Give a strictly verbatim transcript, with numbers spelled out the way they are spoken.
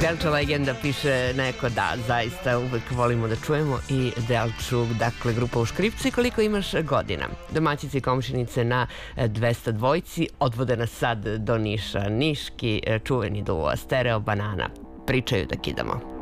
Delča legenda, piše neko, da, zaista uvek volimo da čujemo i Delču, dakle grupa u Škripcu. I koliko imaš godina? Domaćice i komšinice na dvesta dvojci odvode nas sad do Niša. Niški čuveni duo Stereo Banana pričaju da kidamo.